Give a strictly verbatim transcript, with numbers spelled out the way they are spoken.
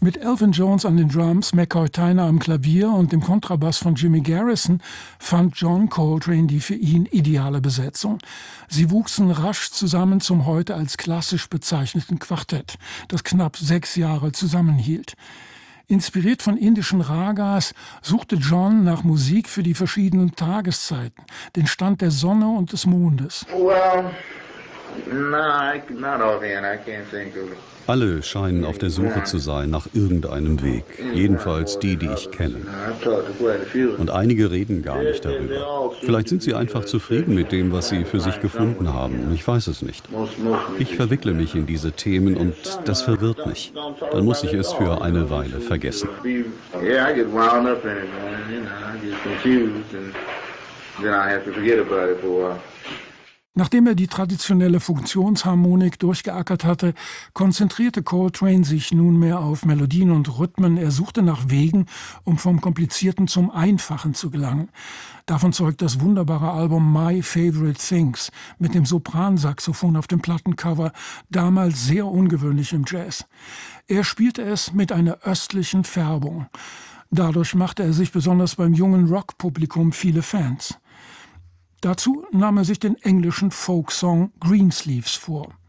Mit Elvin Jones an den Drums, McCoy Tyner am Klavier und dem Kontrabass von Jimmy Garrison fand John Coltrane die für ihn ideale Besetzung. Sie wuchsen rasch zusammen zum heute als klassisch bezeichneten Quartett, das knapp sechs Jahre zusammenhielt. Inspiriert von indischen Ragas suchte John nach Musik für die verschiedenen Tageszeiten, den Stand der Sonne und des Mondes. Well, no, I, not offhand. I can't think of it. Alle scheinen auf der Suche zu sein nach irgendeinem Weg, jedenfalls die, die ich kenne. Und einige reden gar nicht darüber. Vielleicht sind sie einfach zufrieden mit dem, was sie für sich gefunden haben. Ich weiß es nicht. Ich verwickle mich in diese Themen und das verwirrt mich. Dann muss ich es für eine Weile vergessen. Yeah, I get wound up in it, man. You know, I get confused and then I have to forget about it for a while. Nachdem er die traditionelle Funktionsharmonik durchgeackert hatte, konzentrierte Coltrane sich nunmehr auf Melodien und Rhythmen. Er suchte nach Wegen, um vom Komplizierten zum Einfachen zu gelangen. Davon zeugt das wunderbare Album My Favorite Things mit dem Sopransaxophon auf dem Plattencover, damals sehr ungewöhnlich im Jazz. Er spielte es mit einer östlichen Färbung. Dadurch machte er sich besonders beim jungen Rockpublikum viele Fans. Dazu nahm er sich den englischen Folksong Greensleeves vor.